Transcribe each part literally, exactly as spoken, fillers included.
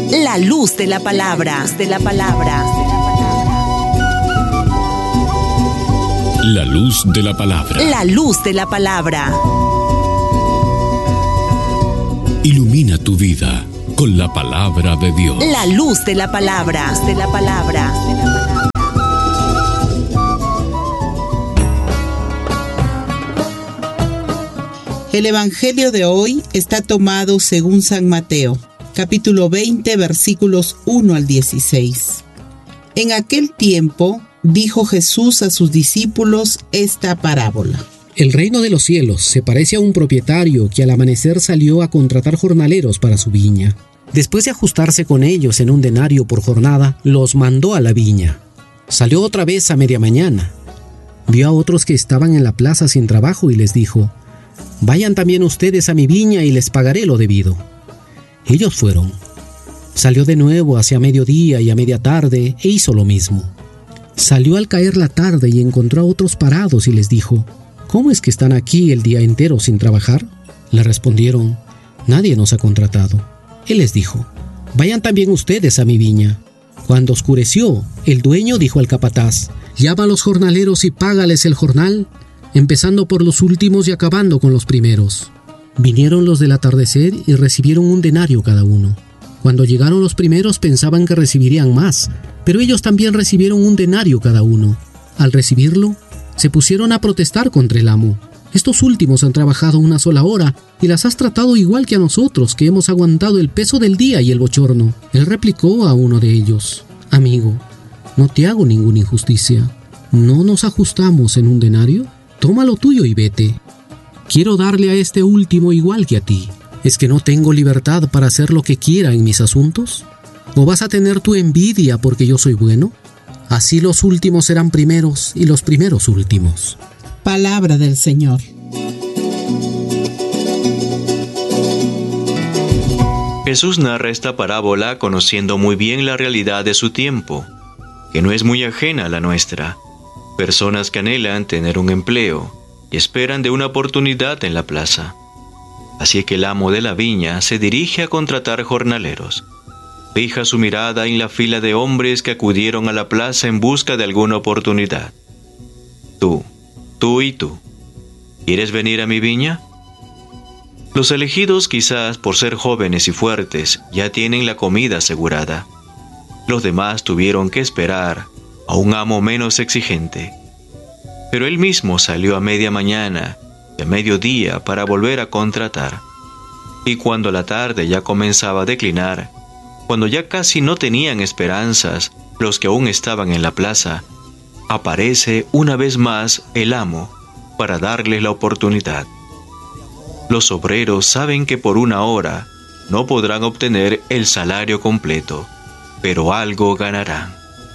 La luz de la palabra, de la palabra. La luz de la palabra. La luz de la palabra. Ilumina tu vida con la palabra de Dios. La luz de la palabra, de la palabra. El Evangelio de hoy está tomado según San Mateo, capítulo veinte, versículos uno al dieciséis. En aquel tiempo dijo Jesús a sus discípulos esta parábola. El reino de los cielos se parece a un propietario que al amanecer salió a contratar jornaleros para su viña. Después de ajustarse con ellos en un denario por jornada, los mandó a la viña. Salió otra vez a media mañana. Vio a otros que estaban en la plaza sin trabajo y les dijo: «Vayan también ustedes a mi viña y les pagaré lo debido». Ellos fueron. Salió de nuevo hacia mediodía y a media tarde e hizo lo mismo. Salió al caer la tarde y encontró a otros parados y les dijo: «¿Cómo es que están aquí el día entero sin trabajar?». Le respondieron: «Nadie nos ha contratado». Él les dijo: «Vayan también ustedes a mi viña». Cuando oscureció, el dueño dijo al capataz: «Llama a los jornaleros y págales el jornal, empezando por los últimos y acabando con los primeros». Vinieron los del atardecer y recibieron un denario cada uno. Cuando llegaron los primeros pensaban que recibirían más, pero ellos también recibieron un denario cada uno. Al recibirlo, se pusieron a protestar contra el amo. «Estos últimos han trabajado una sola hora y las has tratado igual que a nosotros, que hemos aguantado el peso del día y el bochorno». Él replicó a uno de ellos: «Amigo, no te hago ninguna injusticia. ¿No nos ajustamos en un denario? Toma lo tuyo y vete. Quiero darle a este último igual que a ti. ¿Es que no tengo libertad para hacer lo que quiera en mis asuntos? ¿O vas a tener tu envidia porque yo soy bueno? Así los últimos serán primeros y los primeros últimos». Palabra del Señor. Jesús narra esta parábola conociendo muy bien la realidad de su tiempo, que no es muy ajena a la nuestra. Personas que anhelan tener un empleo y esperan de una oportunidad en la plaza. Así que el amo de la viña se dirige a contratar jornaleros. Fija su mirada en la fila de hombres que acudieron a la plaza en busca de alguna oportunidad. Tú, tú y tú, ¿quieres venir a mi viña? Los elegidos, quizás por ser jóvenes y fuertes, ya tienen la comida asegurada. Los demás tuvieron que esperar a un amo menos exigente. Pero él mismo salió a media mañana y a mediodía para volver a contratar. Y cuando la tarde ya comenzaba a declinar, cuando ya casi no tenían esperanzas los que aún estaban en la plaza, aparece una vez más el amo para darles la oportunidad. Los obreros saben que por una hora no podrán obtener el salario completo, pero algo ganarán.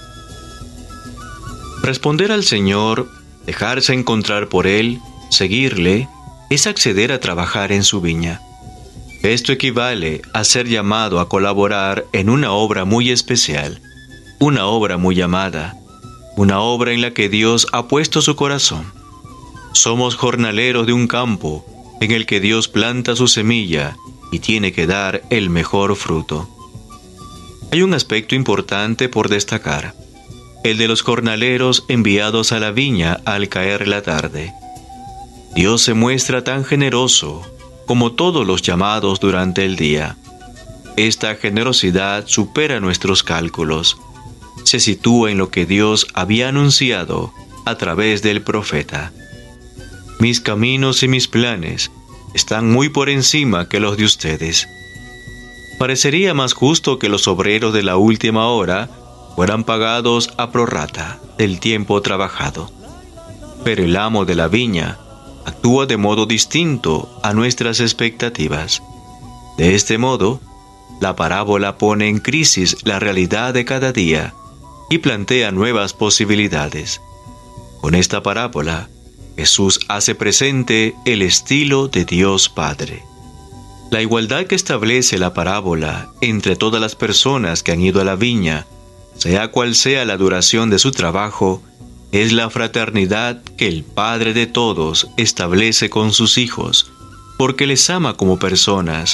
Responder al Señor, dejarse encontrar por Él, seguirle, es acceder a trabajar en su viña. Esto equivale a ser llamado a colaborar en una obra muy especial, una obra muy amada, una obra en la que Dios ha puesto su corazón. Somos jornaleros de un campo en el que Dios planta su semilla y tiene que dar el mejor fruto. Hay un aspecto importante por destacar: el de los jornaleros enviados a la viña al caer la tarde. Dios se muestra tan generoso como todos los llamados durante el día. Esta generosidad supera nuestros cálculos. Se sitúa en lo que Dios había anunciado a través del profeta. Mis caminos y mis planes están muy por encima que los de ustedes. Parecería más justo que los obreros de la última hora fueran pagados a prorrata del tiempo trabajado. Pero el amo de la viña actúa de modo distinto a nuestras expectativas. De este modo, la parábola pone en crisis la realidad de cada día y plantea nuevas posibilidades. Con esta parábola, Jesús hace presente el estilo de Dios Padre. La igualdad que establece la parábola entre todas las personas que han ido a la viña, sea cual sea la duración de su trabajo, es la fraternidad que el Padre de todos establece con sus hijos, porque les ama como personas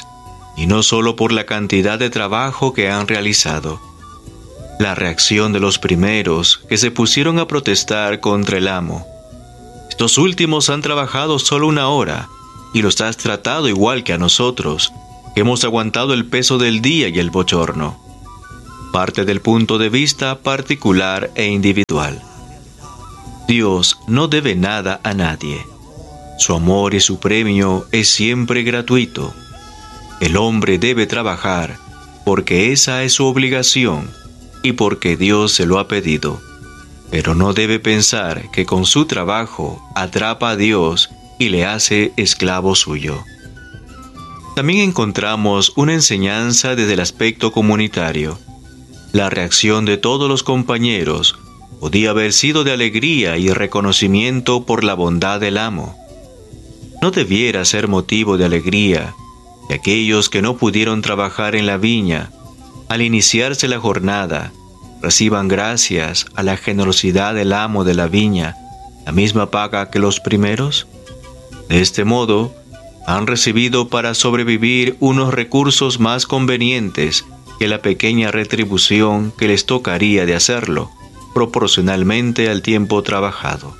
y no solo por la cantidad de trabajo que han realizado. La reacción de los primeros que se pusieron a protestar contra el amo. Estos últimos han trabajado solo una hora y los has tratado igual que a nosotros, que hemos aguantado el peso del día y el bochorno. Parte del punto de vista particular e individual. Dios no debe nada a nadie. Su amor y su premio es siempre gratuito. El hombre debe trabajar porque esa es su obligación y porque Dios se lo ha pedido. Pero no debe pensar que con su trabajo atrapa a Dios y le hace esclavo suyo. También encontramos una enseñanza desde el aspecto comunitario. La reacción de todos los compañeros podía haber sido de alegría y reconocimiento por la bondad del amo. No debiera ser motivo de alegría que aquellos que no pudieron trabajar en la viña, al iniciarse la jornada, reciban gracias a la generosidad del amo de la viña la misma paga que los primeros. De este modo, han recibido para sobrevivir unos recursos más convenientes que la pequeña retribución que les tocaría de hacerlo, proporcionalmente al tiempo trabajado.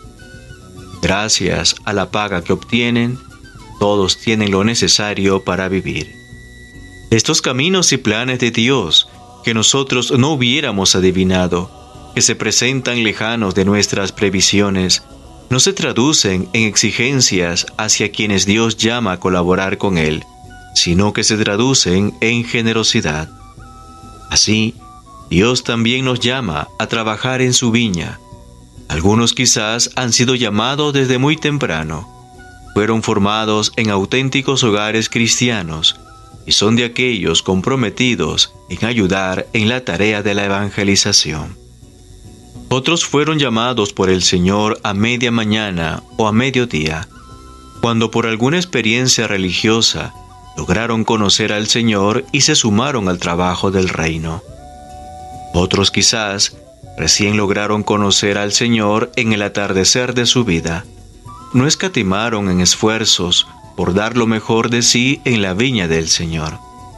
Gracias a la paga que obtienen, todos tienen lo necesario para vivir. Estos caminos y planes de Dios, que nosotros no hubiéramos adivinado, que se presentan lejanos de nuestras previsiones, no se traducen en exigencias hacia quienes Dios llama a colaborar con Él, sino que se traducen en generosidad. Así, Dios también nos llama a trabajar en su viña. Algunos quizás han sido llamados desde muy temprano, fueron formados en auténticos hogares cristianos y son de aquellos comprometidos en ayudar en la tarea de la evangelización. Otros fueron llamados por el Señor a media mañana o a mediodía, cuando por alguna experiencia religiosa lograron conocer al Señor y se sumaron al trabajo del reino. Otros quizás recién lograron conocer al Señor en el atardecer de su vida. No escatimaron en esfuerzos por dar lo mejor de sí en la viña del Señor.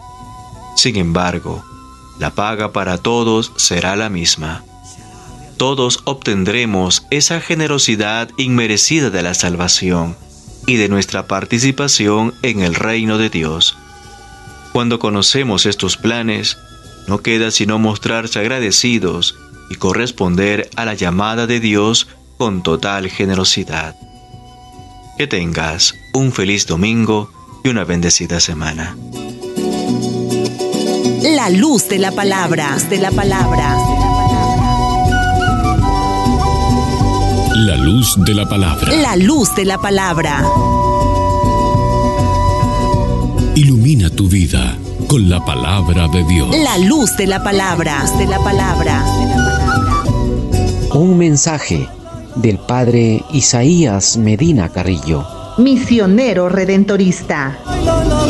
Sin embargo, la paga para todos será la misma. Todos obtendremos esa generosidad inmerecida de la salvación y de nuestra participación en el reino de Dios. Cuando conocemos estos planes, no queda sino mostrarse agradecidos y corresponder a la llamada de Dios con total generosidad. Que tengas un feliz domingo y una bendecida semana. La luz de la palabra, de la palabra. La luz de la palabra. La luz de la palabra. Ilumina tu vida con la palabra de Dios. La luz de la palabra, de la palabra. Un mensaje del padre Isaías Medina Carrillo, misionero redentorista.